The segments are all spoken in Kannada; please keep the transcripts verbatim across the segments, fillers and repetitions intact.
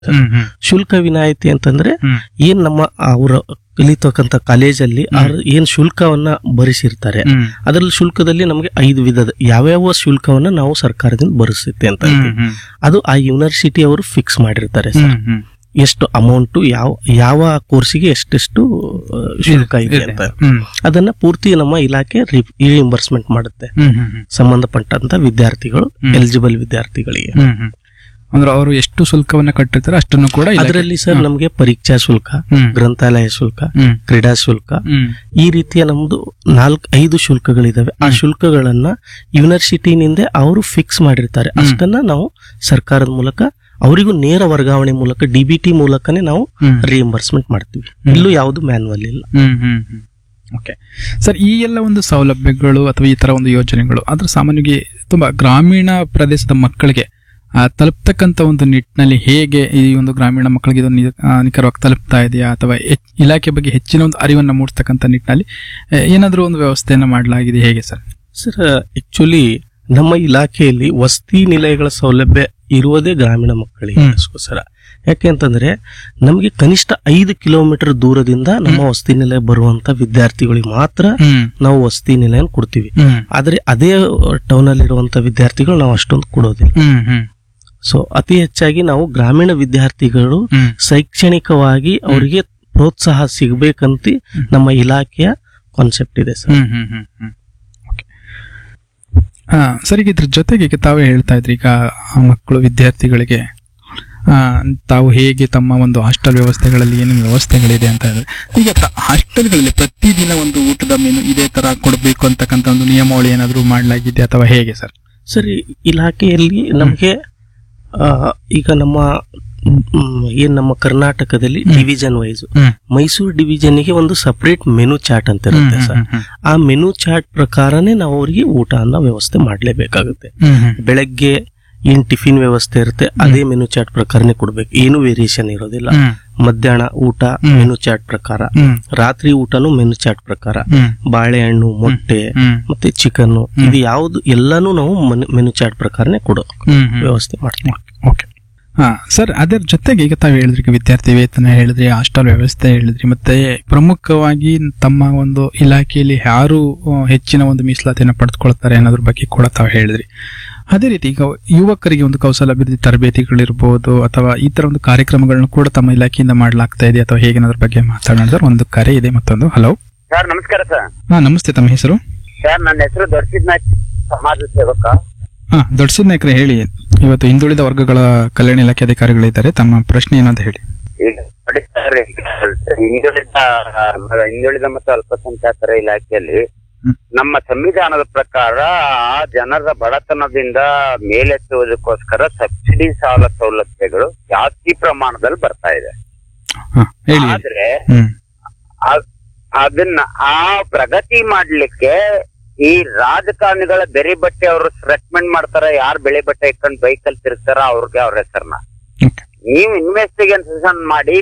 ಹ್ಮ್ ಹ್ಮ್ ಶುಲ್ಕ ವಿನಾಯಿತಿ ಅಂತಂದ್ರೆ ಹ್ಮ್ ಏನ್ ನಮ್ಮ ಅವರು ಕಲಿತಕ್ಕಂತ ಕಾಲೇಜಲ್ಲಿ ಅವ್ರು ಏನ್ ಶುಲ್ಕವನ್ನ ಭರಿಸಿರ್ತಾರೆ ಹ್ಮ್ ಅದರಲ್ಲಿ ಶುಲ್ಕದಲ್ಲಿ ನಮಗೆ ಐದು ವಿಧದ ಯಾವ್ಯಾವ ಶುಲ್ಕವನ್ನ ನಾವು ಸರ್ಕಾರದಿಂದ ಭರಿಸುತ್ತೆ ಅಂತ ಹ್ಮ್ ಹೇಳ್ತೀವಿ. ಹ್ಮ್ ಅದು ಆ ಯೂನಿವರ್ಸಿಟಿ ಅವರು ಫಿಕ್ಸ್ ಮಾಡಿರ್ತಾರೆ ಸರ್. ಹ್ಮ್ ಹ್ಮ್ ಎಷ್ಟು ಅಮೌಂಟ್ ಯಾವ ಯಾವ ಕೋರ್ಸಿಗೆ ಎಷ್ಟೆಷ್ಟು ಆ, ಶುಲ್ಕ ಇದೆ ಇದೆ. ಅಂತ ಹ್ಮ್ ಅದನ್ನ ಪೂರ್ತಿ ನಮ್ಮ ಇಲಾಖೆ ರಿಇಂಬರ್ಸ್ಮೆಂಟ್ ಮಾಡುತ್ತೆ ಹ್ಮ್ ಹ್ಮ್ ಹ್ಮ್ ಸಂಬಂಧಪಟ್ಟಂತ ವಿದ್ಯಾರ್ಥಿಗಳು ಹ್ಮ್. ಎಲಿಜಿಬಲ್ ವಿದ್ಯಾರ್ಥಿಗಳಿಗೆ. ಹ್ಮ್ ಹ್ಮ್ ಅಂದ್ರೆ ಅವರು ಎಷ್ಟು ಶುಲ್ಕವನ್ನ ಕಟ್ಟಿರ್ತಾರೆ ಅಷ್ಟನ್ನು ಕೂಡ ಇಲಾಖೆ- ಅದರಲ್ಲಿ ಸರ್ ಹ್ಮ್. ನಮಗೆ ಪರೀಕ್ಷಾ ಶುಲ್ಕ, ಹ್ಮ್ ಗ್ರಂಥಾಲಯ ಶುಲ್ಕ, ಹ್ಮ್ ಕ್ರೀಡಾ ಶುಲ್ಕ, ಹ್ಮ್ ಈ ರೀತಿಯ ನಮ್ದು ನಾಲ್ಕು ಐದು ಶುಲ್ಕಗಳಿದಾವೆ. ಆ ಹ್ಮ್. ಶುಲ್ಕಗಳನ್ನ ಯೂನಿವರ್ಸಿಟಿನಿಂದ ಅವರು ಫಿಕ್ಸ್ ಮಾಡಿರ್ತಾರೆ. ಹ್ಮ್. ಅಷ್ಟನ್ನ ನಾವು ಸರ್ಕಾರದ ಮೂಲಕ ಅವರಿಗೂ ನೇರ ವರ್ಗಾವಣೆ ಮೂಲಕ ಡಿಬಿಟಿ ಮೂಲಕನೇ ನಾವು ಹ್ಮ್ ರಿಇಂಬರ್ಸ್ಮೆಂಟ್ ಮಾಡ್ತೀವಿ. ಹ್ಮ್. ಇಲ್ಲೂ ಯಾವುದು ಮ್ಯಾನ್ಯುವಲ್ ಇಲ್ಲ. ಹ್ಮ್ ಹ್ಮ್ ಹ್ಮ್ ಓಕೆ ಸರ್, ಈ ಎಲ್ಲ ಒಂದು ಸೌಲಭ್ಯಗಳು ಅಥವಾ ಈ ತರ ಒಂದು ಯೋಜನೆಗಳು ಆದ್ರೆ ಸಾಮಾನ್ಯವಾಗಿ ತುಂಬಾ ಗ್ರಾಮೀಣ ಪ್ರದೇಶದ ಮಕ್ಕಳಿಗೆ ಆ, ತಲುಪ್ತಕ್ಕಂತ ಒಂದು ನಿಟ್ಟಿನಲ್ಲಿ ಹೇಗೆ ಈ ಒಂದು ಗ್ರಾಮೀಣ ಮಕ್ಕಳಿಗೆ ಇದು ನಿ- ಆ, ನಿಖರವಾಗಿ ತಲುಪ್ತಾ ಇದೆಯಾ ಅಥವಾ ಹೆಚ್- ಇಲಾಖೆ ಬಗ್ಗೆ ಹೆಚ್ಚಿನ ಒಂದು ಅರಿವನ್ನ ಮೂಡಿಸ್ತಕ್ಕಂಥ ನಿಟ್ಟಿನಲ್ಲಿ ಆ, ಏನಾದ್ರೂ ಒಂದು ವ್ಯವಸ್ಥೆಯನ್ನ ಮಾಡಲಾಗಿದೆ ಹೇಗೆ ಸರ್? ಸರ್ ಆಕ್ಚುಲಿ ನಮ್ಮ ಇಲಾಖೆಯಲ್ಲಿ ವಸತಿ ನಿಲಯಗಳ ಸೌಲಭ್ಯ ಇರುವುದೇ ಗ್ರಾಮೀಣ ಮಕ್ಕಳಿಗೆ ಹ್ಮ್. ಅದಕ್ಕೋಸ್ಕರ. ಯಾಕೆ ಅಂತಂದ್ರೆ ನಮಗೆ ಕನಿಷ್ಠ ಐದು ಕಿಲೋಮೀಟರ್ ದೂರದಿಂದ ನಮ್ಮ ವಸತಿ ನಿಲಯ ಬರುವಂತ ವಿದ್ಯಾರ್ಥಿಗಳಿಗೆ ಮಾತ್ರ ಹ್ಮ್ ನಾವು ವಸತಿ ನಿಲಯ ಕೊಡ್ತೀವಿ. ಹ್ಮ್ ಆದ್ರೆ ಅದೇ ಟೌನ್ ಅಲ್ಲಿ ಇರುವಂತ ವಿದ್ಯಾರ್ಥಿಗಳು ನಾವು ಅಷ್ಟೊಂದು ಕೊಡೋದಿಲ್ಲ. ಹ್ಮ್ ಹ್ಮ್ ಸೊ ಅತಿ ಹೆಚ್ಚಾಗಿ ನಾವು ಗ್ರಾಮೀಣ ವಿದ್ಯಾರ್ಥಿಗಳು ಹ್ಮ್ ಶೈಕ್ಷಣಿಕವಾಗಿ ಅವರಿಗೆ ಪ್ರೋತ್ಸಾಹ ಸಿಗಬೇಕಂತ ನಮ್ಮ ಇಲಾಖೆಯ ಕಾನ್ಸೆಪ್ಟ್ ಇದೆ ಸರ್. ಹ್ಮ್ ಹ್ಮ್ ಹ್ಮ್ ಹ್ಮ್ ಓಕೆ. ಹಾ ಸರಿ, ಇದ್ರ ಜೊತೆಗೆ ಈಗ ತಾವೇ ಹೇಳ್ತಾ ಇದ್ರಿ ಈಗ ಆ ಮಕ್ಕಳು ವಿದ್ಯಾರ್ಥಿಗಳಿಗೆ ಆ, ತಾವು ಹೇಗೆ ತಮ್ಮ ಒಂದು ಹಾಸ್ಟೆಲ್ ವ್ಯವಸ್ಥೆಗಳಲ್ಲಿ ಏನೇನು ವ್ಯವಸ್ಥೆಗಳಿದೆ ಅಂತ ಹೇಳಿದ್ರೆ ಈಗ ತ- ಹಾಸ್ಟೆಲ್ಗಳಲ್ಲಿ ಪ್ರತಿದಿನ ಒಂದು ಊಟದ ಮೆನು ಇದೇ ತರ ಕೊಡಬೇಕು ಅಂತಕ್ಕಂಥ ಒಂದು ನಿಯಮಾವಳಿ ಏನಾದರೂ ಮಾಡಲಾಗಿದೆ ಅಥವಾ ಹೇಗೆ ಸರ್? ಸರಿ, ಇಲಾಖೆಯಲ್ಲಿ ನಮಗೆ ಆ, ಈಗ ನಮ್ಮ ಮ್, ಏನ್ ನಮ್ಮ ಕರ್ನಾಟಕದಲ್ಲಿ ಡಿವಿಷನ್ ವೈಸ್ ಹ್ಮ್ ಮೈಸೂರು ಡಿವಿಷನ್ಗೆ ಒಂದು ಸಪರೇಟ್ ಮೆನು ಚಾರ್ಟ್ ಅಂತ ಇರುತ್ತೆ ಹ್ಮ್ ಸರ್. ಹ್ಮ್ ಹ್ಮ್ ಆ ಮೆನು ಚಾರ್ಟ್ ಪ್ರಕಾರನೇ ನಾವು ಅವರಿಗೆ ಊಟ ಅನ್ನ ವ್ಯವಸ್ಥೆ ಮಾಡಲೇಬೇಕಾಗುತ್ತೆ. ಹ್ಮ್ ಹ್ಮ್ ಬೆಳಗ್ಗೆ ಏನ್ ಟಿಫಿನ್ ವ್ಯವಸ್ಥೆ ಇರುತ್ತೆ ಅದೇ ಮೆನು ಚಾರ್ಟ್ ಪ್ರಕಾರನೇ ಕೊಡ್ಬೇಕು, ಏನು ವೇರಿಯೇಷನ್ ಇರೋದಿಲ್ಲ. ಹ್ಮ್ ಮಧ್ಯಾಹ್ನ ಊಟ ಹ್ಮ್. ಮೆನು ಚಾರ್ಟ್ ಪ್ರಕಾರ, ಹ್ಮ್ ರಾತ್ರಿ ಊಟನು ಮೆನು ಚಾರ್ಟ್ ಪ್ರಕಾರ, ಹ್ಮ್ ಬಾಳೆಹಣ್ಣು, ಮೊಟ್ಟೆ ಹ್ಮ್ ಮತ್ತೆ ಚಿಕನ್ ಇದು ಯಾವ್ದು ಎಲ್ಲಾನು ನಾವು ಮೆನು ಚಾರ್ಟ್ ಪ್ರಕಾರನೇ ಕೊಡೋ ಹ್ಮ್ ಹ್ಮ್ ವ್ಯವಸ್ಥೆ ಮಾಡ್ತೀವಿ. ಓಕೆ. ಹಾ ಸರ್, ಅದರ ಜೊತೆಗೆ ಈಗ ತಾವು ಹೇಳಿದ್ರಿ ಈಗ ವಿದ್ಯಾರ್ಥಿ ವೇತನ ಹೇಳಿದ್ರಿ, ಹಾಸ್ಟೆಲ್ ವ್ಯವಸ್ಥೆ ಹೇಳಿದ್ರಿ, ಮತ್ತೆ ಪ್ರಮುಖವಾಗಿ ತಮ್ಮ ಒಂದು ಇಲಾಖೆಯಲ್ಲಿ ಯಾರು ಆ, ಹೆಚ್ಚಿನ ಒಂದು ಮೀಸಲಾತಿಯನ್ನು ಪಡೆದುಕೊಳ್ತಾರೆ ಅನ್ನೋದ್ರ ಬಗ್ಗೆ ಕೂಡ ತಾವು ಹೇಳಿದ್ರಿ. ಅದೇ ರೀತಿ ಈಗ ಯುವಕರಿಗೆ ಒಂದು ಕೌಶಲ್ಯಾಭಿವೃದ್ಧಿ ತರಬೇತಿಗಳಿರ್ಬೋದು ಅಥವಾ ಈ ತರ ಒಂದು ಕಾರ್ಯಕ್ರಮಗಳನ್ನು ಕೂಡ ತಮ್ಮ ಇಲಾಖೆಯಿಂದ ಮಾಡಲಾಗ್ತಾ ಇದೆ ಅಥವಾ ಹೇಗೆ ಅನ್ನೋದ್ರ ಬಗ್ಗೆ ಮಾತಾಡೋಣ ಸರ್. ಒಂದು ಕರೆ ಇದೆ ಮತ್ತೊಂದು. ಹಲೋ ಸರ್ ನಮಸ್ಕಾರ ಸರ್. ಹಾ ನಮಸ್ತೆ, ತಮ್ಮ ಹೆಸರು? ಸರ್ ನನ್ನ ಹೆಸರು ದೊಡ್ಡಸಿದ್ನಾಥ್, ಸಮಾಜ ಸೇವಕ. ಹಾ ದೊಡ್ಡ ನಾಯಕರೇ ಹೇಳಿ, ಇವತ್ತು ಹಿಂದುಳಿದ ವರ್ಗಗಳ ಕಲ್ಯಾಣ ಇಲಾಖೆ ಅಧಿಕಾರಿಗಳಿದ್ದಾರೆ, ತಮ್ಮ ಪ್ರಶ್ನೆ ಏನು ಅಂತ ಹೇಳಿ. ಈಗ ನೋಡಿ ಸರ್, ಈಗ ಹಿಂದುಳಿದ ಹಿಂದುಳಿದ ಮತ್ತು ಅಲ್ಪಸಂಖ್ಯಾತರ ಇಲಾಖೆಯಲ್ಲಿ ಹ್ಮ್. ನಮ್ಮ ಸಂವಿಧಾನದ ಪ್ರಕಾರ ಆ ಜನರ ಬಡತನದಿಂದ ಮೇಲೆತ್ತುವುದಕ್ಕೋಸ್ಕರ ಸಬ್ಸಿಡಿ ಸಾಲ ಸೌಲಭ್ಯಗಳು ಜಾಸ್ತಿ ಪ್ರಮಾಣದಲ್ಲಿ ಬರ್ತಾ ಇದೆ. ಹಾ ಹೇಳಿ. ಆದ್ರೆ ಹ್ಮ್ ಆ- ಅದನ್ನ ಆ ಪ್ರಗತಿ ಮಾಡ್ಲಿಕ್ಕೆ ಈ ರಾಜಕಾರಣಿಗಳ ಬೆರೆ ಬಟ್ಟೆ ಅವರು ರೆಕಮೆಂಡ್ ಮಾಡ್ತಾರ, ಯಾರು ಬೆಳೆ ಬಟ್ಟೆ ಇಟ್ಕೊಂಡು ಬೈಕಲ್ಲಿ ತಿರ್ತಾರ ಅವ್ರಿಗೆ ಅವ್ರ ಹೆಸರನ್ನ ಓಕೆ. ನೀವು ಇನ್ವೆಸ್ಟಿಗೇಷನ್ ಮಾಡಿ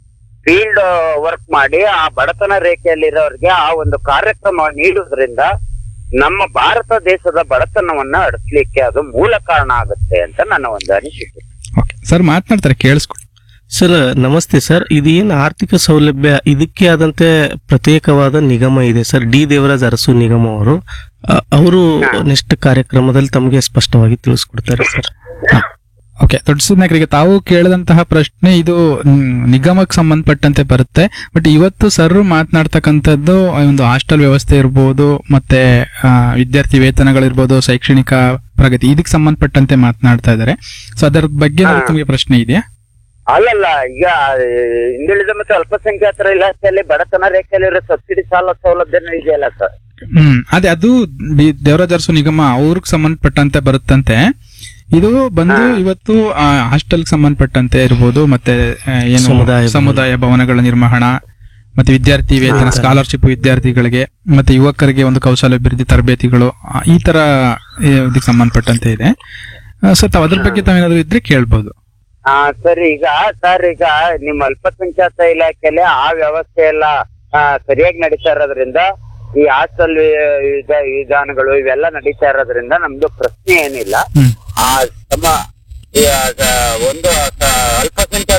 ಫೀಲ್ಡ್ ವರ್ಕ್ ಮಾಡಿ ಆ ಬಡತನ ರೇಖೆಯಲ್ಲಿರೋರಿಗೆ ಆ ಒಂದು ಕಾರ್ಯಕ್ರಮ ನೀಡುವುದರಿಂದ ನಮ್ಮ ಭಾರತ ದೇಶದ ಬಡತನವನ್ನ ಅಡಿಸ್ಲಿಕ್ಕೆ ಅದು ಮೂಲ ಕಾರಣ ಆಗುತ್ತೆ ಅಂತ ನನ್ನ ಒಂದು ಅನಿಸಿಕೆ. ಓಕೆ ಸರ್, ಮಾತನಾಡ್ತಾರೆ, ಕೇಳಿಸ್ಕೊಳ್ಳಿ. ಸರ್ ನಮಸ್ತೆ ಸರ್. ಇದೇನು ಆರ್ಥಿಕ ಸೌಲಭ್ಯ ಇದಕ್ಕೆ ಆದಂತೆ ಪ್ರತ್ಯೇಕವಾದ ನಿಗಮ ಇದೆ ಸರ್, ಡಿ ದೇವರಾಜ್ ಅರಸು ನಿಗಮ ಅವರು. ಅವರು ನೆಕ್ಸ್ಟ್ ಕಾರ್ಯಕ್ರಮದಲ್ಲಿ ತಮಗೆ ಸ್ಪಷ್ಟವಾಗಿ ತಿಳಿಸ್ಕೊಡ್ತಾರೆ ಸರ್. ಓಕೆ, ದೊಡ್ಡ ನಾಯಕರಿಗೆ ತಾವು ಕೇಳಿದಂತಹ ಪ್ರಶ್ನೆ ಇದು ಮ್, ನಿಗಮಕ್ಕೆ ಸಂಬಂಧಪಟ್ಟಂತೆ ಬರುತ್ತೆ. ಬಟ್ ಇವತ್ತು ಸರ್ ಮಾತನಾಡ್ತಕ್ಕಂಥದ್ದು ಒಂದು ಹಾಸ್ಟೆಲ್ ವ್ಯವಸ್ಥೆ ಇರ್ಬೋದು, ಮತ್ತೆ ಆ, ವಿದ್ಯಾರ್ಥಿ ವೇತನಗಳಿರ್ಬೋದು, ಶೈಕ್ಷಣಿಕ ಪ್ರಗತಿ ಇದಕ್ಕೆ ಸಂಬಂಧಪಟ್ಟಂತೆ ಮಾತನಾಡ್ತಾ ಇದ್ದಾರೆ. ಸೊ ಅದರ ಬಗ್ಗೆ ಏನಾದ್ರು ತಮಗೆ ಪ್ರಶ್ನೆ ಇದೆಯಾ? ಅಲ್ಲಲ್ಲ, ಈಗ ಹಿಂದುಳಿದ ಮತ್ತು ಅಲ್ಪಸಂಖ್ಯಾತರ ಇಲಾಖೆಯಲ್ಲಿ ಬಡತನ ರೇಖೆಯಲ್ಲಿರೋ ಸಬ್ಸಿಡಿ ಸಾಲ ಸೌಲಭ್ಯನೂ ಇದೆಯಲ್ಲ ಸರ್. ಹ್ಮ್ ಅದೇ ಅದು ಡಿ- ದೇವರಾಜ್ ಅರಸು ನಿಗಮ ಅವ್ರಿಗೆ ಸಂಬಂಧಪಟ್ಟಂತೆ ಬರುತ್ತಂತೆ. ಇದು ಬಂದು ಇವತ್ತು ಹಾಸ್ಟೆಲ್ ಸಂಬಂಧಪಟ್ಟಂತೆ ಇರ್ಬೋದು, ಮತ್ತೆ ಆ, ಏನು ಸಮುದಾಯ ಭವನ. ಸಮುದಾಯ ಭವನಗಳ ನಿರ್ವಹಣಾ, ಮತ್ತೆ ವಿದ್ಯಾರ್ಥಿ ವೇತನ, ಸ್ಕಾಲರ್ಶಿಪ್ ವಿದ್ಯಾರ್ಥಿಗಳಿಗೆ, ಮತ್ತೆ ಯುವಕರಿಗೆ ಒಂದು ಕೌಶಲ್ಯಾಭಿವೃದ್ಧಿ ತರಬೇತಿಗಳು, ಆ, ಈ ತರ ಆ, ಇದಕ್ಕೆ ಸಂಬಂಧಪಟ್ಟಂತೆ ಇದೆ. ಸೊ ತಾವ್ ಅದ್ರ ಬಗ್ಗೆ ತಾವೇನಾದ್ರು ಇದ್ರೆ ಕೇಳ್ಬೋದು. ಹಾ ಸರ್, ಈಗ ಸರ್ ಈಗ ನಿಮ್ಮ ಅಲ್ಪಸಂಖ್ಯಾತ ಇಲಾಖೆಯಲ್ಲಿ ಆ ವ್ಯವಸ್ಥೆ ಎಲ್ಲ ಆ, ಸರಿಯಾಗಿ ನಡೀತಾ ಇರೋದ್ರಿಂದ ಈ ಹಾಸ್ಟೆಲ್ ವಿಧಾನಗಳು ಇವೆಲ್ಲ ನಡೀತಾ ಇರೋದ್ರಿಂದ ನಮ್ದು ಪ್ರಶ್ನೆ ಏನಿಲ್ಲ. ಹ್ಮ್ ಆ ಸಮ ಈ, ಆ, ಒಂದು ಸ- ಅಲ್ಪಸಂಖ್ಯಾತ